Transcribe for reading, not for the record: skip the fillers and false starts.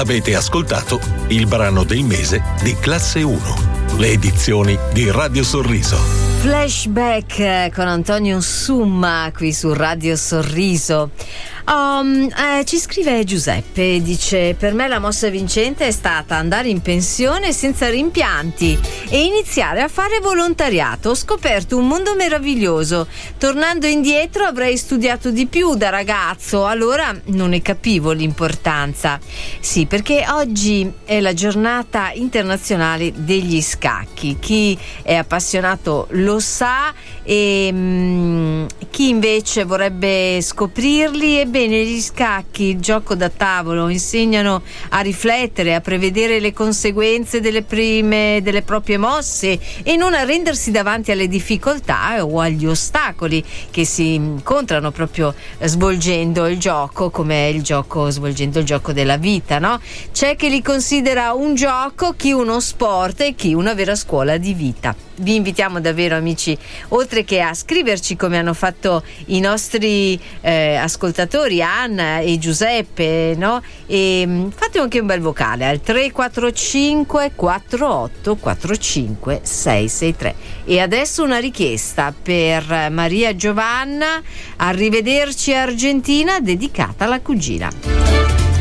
Avete ascoltato il brano del mese di Classe 1, le edizioni di Radio Sorriso. Flashback con Antonio Summa qui su Radio Sorriso. Ci scrive Giuseppe, dice: per me la mossa vincente è stata andare in pensione senza rimpianti e iniziare a fare volontariato. Ho scoperto un mondo meraviglioso. Tornando indietro avrei studiato di più da ragazzo, allora non ne capivo l'importanza. Sì, perché oggi è la giornata internazionale degli scacchi. Chi è appassionato lo sa, e chi invece vorrebbe scoprirli, ebbene, gli scacchi, il gioco da tavolo, insegnano a riflettere, a prevedere le conseguenze delle proprie mosse e non a rendersi davanti alle difficoltà o agli ostacoli che si incontrano proprio svolgendo il gioco, come svolgendo il gioco della vita, no? C'è chi li considera un gioco, chi uno sport e chi una vera scuola di vita. Vi invitiamo davvero, amici, oltre che a scriverci come hanno fatto i nostri ascoltatori Anna e Giuseppe, no? E fate anche un bel vocale al 345 48 45 663. E adesso una richiesta per Maria Giovanna, Arrivederci Argentina, dedicata alla cugina.